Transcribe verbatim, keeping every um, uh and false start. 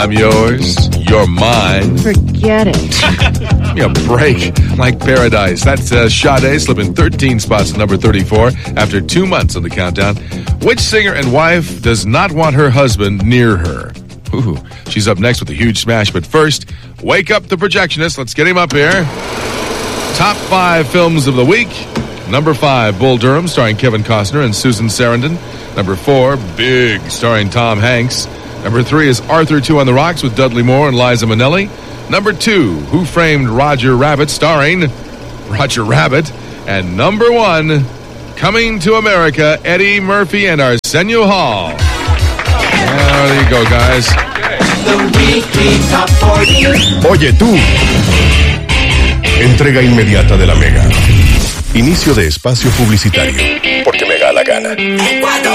I'm yours, you're mine. Forget it. Give me a break. Like Paradise. That's uh, Sade slipping thirteen spots to number thirty-four after two months on the countdown. Which singer and wife does not want her husband near her? Ooh, she's up next with a huge smash. But first, wake up the projectionist. Let's get him up here. Top five films of the week. Number five, Bull Durham, starring Kevin Costner and Susan Sarandon. Number four, Big, starring Tom Hanks. Number three is Arthur Two on the Rocks with Dudley Moore and Liza Minnelli. Number two, Who Framed Roger Rabbit, starring Roger Rabbit. And number one, Coming to America, Eddie Murphy and Arsenio Hall. Yeah, there you go, guys. The Weekly Top forty. Oye tú, entrega inmediata de la Mega. Inicio de espacio publicitario, porque me da la gana.